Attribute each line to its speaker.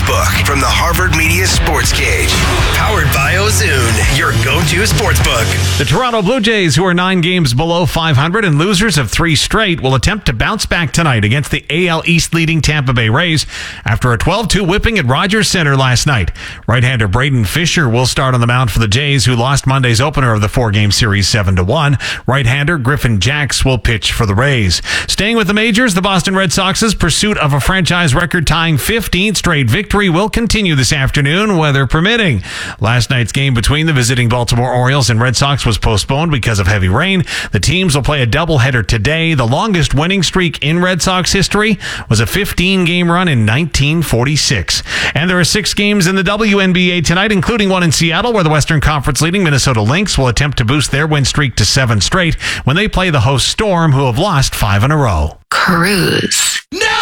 Speaker 1: Sportsbook from the Harvard Media Sports Cage. Powered by Ozoon, your go-to sportsbook.
Speaker 2: The Toronto Blue Jays, who are 9 games below 500 and losers of 3 straight, will attempt to bounce back tonight against the AL East leading Tampa Bay Rays after a 12-2 whipping at Rogers Center last night. Right-hander Braden Fisher will start on the mound for the Jays, who lost Monday's opener of the 4-game series 7-1. Right-hander Griffin Jacks will pitch for the Rays. Staying with the majors, the Boston Red Sox's pursuit of a franchise record-tying 15th straight victory will continue this afternoon, weather permitting. Last night's game between the visiting Baltimore Orioles and Red Sox was postponed because of heavy rain. The teams will play a doubleheader today. The longest winning streak in Red Sox history was a 15-game run in 1946. And there are 6 games in the WNBA tonight, including one in Seattle, where the Western Conference leading Minnesota Lynx will attempt to boost their win streak to 7 straight when they play the host Storm, who have lost 5 in a row.
Speaker 3: Cruise.
Speaker 1: Now